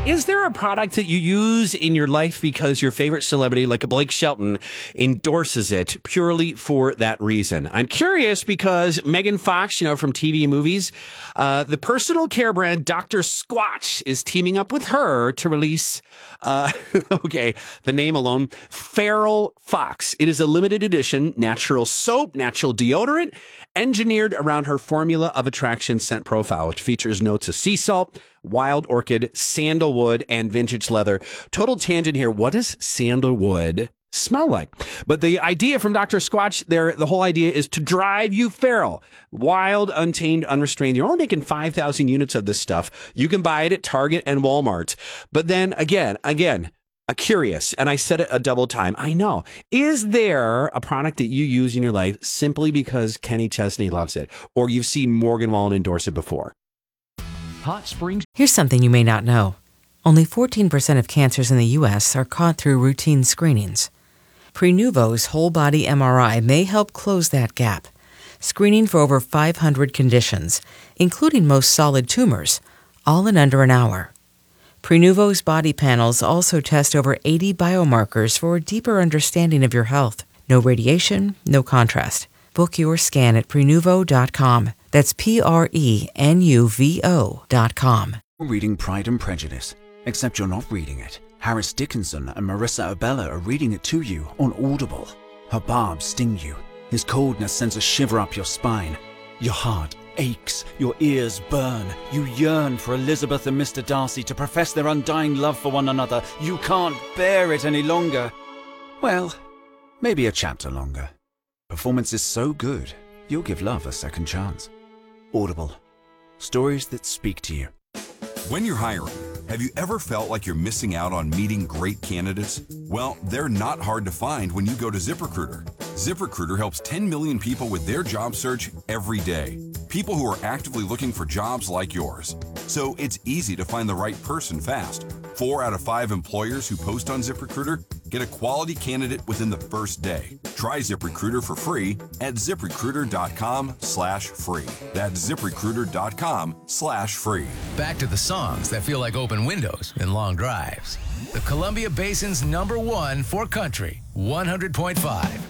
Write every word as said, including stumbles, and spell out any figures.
Is there a product that you use in your life because your favorite celebrity, like a Blake Shelton, endorses it purely for that reason? I'm curious because Megan Fox, you know, from T V and movies, uh, the personal care brand Doctor Squatch is teaming up with her to release, uh, okay, the name alone, Feral Fox. It is a limited edition natural soap, natural deodorant, engineered around her formula of attraction scent profile, which features notes of sea salt, wild orchid, sandalwood, and vintage leather. Total tangent here. What does sandalwood smell like? But the idea from Doctor Squatch there, the whole idea is to drive you feral, wild, untamed, unrestrained. You're only making five thousand units of this stuff. You can buy it at Target and Walmart. But then again, again, a curious, and I said it a double time. I know. Is there a product that you use in your life simply because Kenny Chesney loves it, or you've seen Morgan Wallen endorse it before? Hot Springs. Here's something you may not know. Only fourteen percent of cancers in the U S are caught through routine screenings. Prenuvo's whole-body M R I may help close that gap, screening for over five hundred conditions, including most solid tumors, all in under an hour. Prenuvo's body panels also test over eighty biomarkers for a deeper understanding of your health. No radiation, no contrast. Book your scan at Prenuvo dot com. That's P R E N U V O dot com. Reading Pride and Prejudice, except you're not reading it. Harris Dickinson and Marissa Abella are reading it to you on Audible. Her barbs sting you. His coldness sends a shiver up your spine. Your heart aches, your ears burn. You yearn for Elizabeth and Mister Darcy to profess their undying love for one another. You can't bear it any longer. Well, maybe a chapter longer. Performance is so good, you'll give love a second chance. Audible. Stories that speak to you. When you're hiring, have you ever felt like you're missing out on meeting great candidates? Well, they're not hard to find when you go to ZipRecruiter. ZipRecruiter helps ten million people with their job search every day. People who are actively looking for jobs like yours. So it's easy to find the right person fast. Four out of five employers who post on ZipRecruiter get a quality candidate within the first day. Try ZipRecruiter for free at ZipRecruiter.com slash free. That's ZipRecruiter.com slash free. Back to the songs that feel like open windows and long drives. The Columbia Basin's number one for country, one hundred point five.